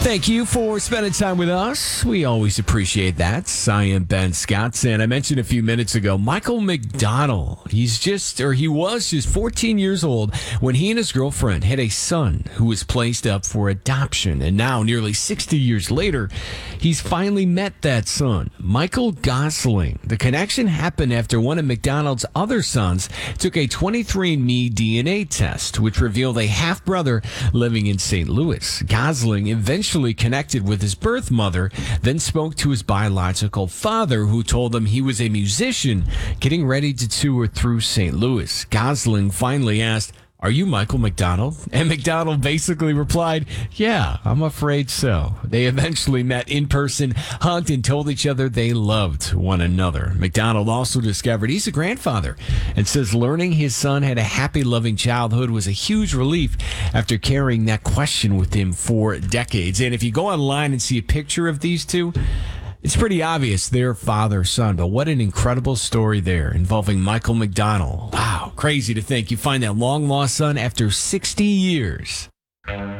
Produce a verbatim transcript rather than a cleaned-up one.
Thank you for spending time with us. We always appreciate that. I am Ben Scott, and I mentioned a few minutes ago, Michael McDonald. He's just, or he was just fourteen years old when he and his girlfriend had a son who was placed up for adoption. And now, nearly sixty years later, he's finally met that son, Michael Gosling. The connection happened after one of McDonald's other sons took a twenty-three and me D N A test, which revealed a half-brother living in Saint Louis. Gosling eventually connected with his birth mother, then spoke to his biological father, who told him he was a musician getting ready to tour through Saint Louis. Gosling finally asked, "Are you Michael McDonald?" And McDonald basically replied, "Yeah, I'm afraid so." They eventually met in person, hugged, and told each other they loved one another. McDonald also discovered he's a grandfather and says learning his son had a happy, loving childhood was a huge relief after carrying that question with him for decades. And if you go online and see a picture of these two, it's pretty obvious they're father-son, but what an incredible story there involving Michael McDonald. Wow, crazy to think you find that long-lost son after sixty years.